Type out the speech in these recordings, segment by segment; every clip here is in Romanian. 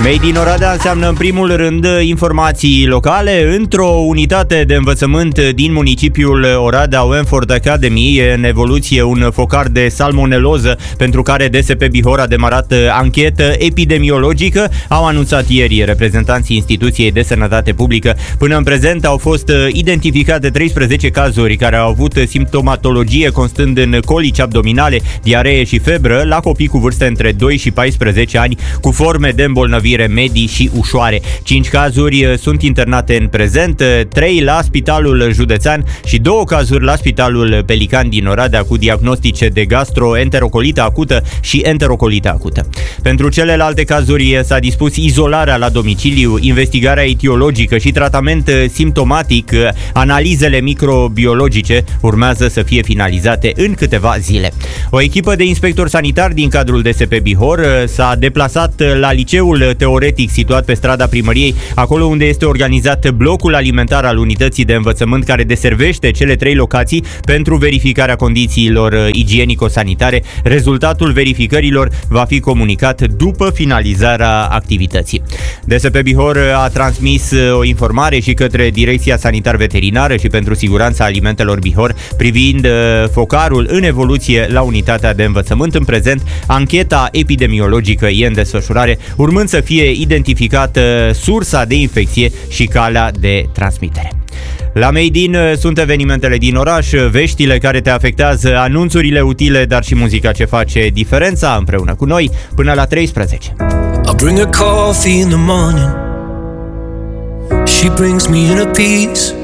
Made in Oradea înseamnă în primul rând informații locale. Într-o unitate de învățământ din municipiul Oradea, Wenford Academy, e în evoluție un focar de salmoneloză pentru care DSP Bihor a demarat anchetă epidemiologică, au anunțat ieri reprezentanții Instituției de Sănătate Publică. Până în prezent au fost identificate 13 cazuri care au avut simptomatologie constând în colici abdominale, diaree și febră la copii cu vârste între 2 și 14 ani cu forme de îmbolnăvire medii și ușoare. 5 cazuri sunt internate în prezent, 3 la Spitalul Județean și 2 cazuri la Spitalul Pelican din Oradea cu diagnostice de gastroenterocolită acută și enterocolită acută. Pentru celelalte cazuri s-a dispus izolarea la domiciliu, investigarea etiologică și tratament simptomatic. Analizele microbiologice urmează să fie finalizate în câteva zile. O echipă de inspectori sanitari din cadrul DSP Bihor s-a deplasat la liceul teoretic situat pe strada Primăriei, acolo unde este organizat blocul alimentar al unității de învățământ care deservește cele 3 locații pentru verificarea condițiilor igienico-sanitare. Rezultatul verificărilor va fi comunicat după finalizarea activității. DSP Bihor a transmis o informare și către Direcția Sanitar-Veterinară și pentru Siguranța Alimentelor Bihor privind focarul în evoluție la unitatea de învățământ. În prezent, ancheta epidemiologică e în desfășurare, urmând să fie identificată sursa de infecție și calea de transmitere. La Made in sunt evenimentele din oraș, veștile care te afectează, anunțurile utile, dar și muzica ce face diferența împreună cu noi până la 13. I'll bring her coffee in the morning. She brings me in a piece.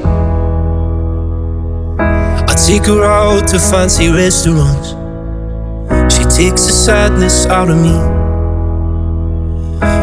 I take her out to fancy restaurants. She takes the sadness out of me.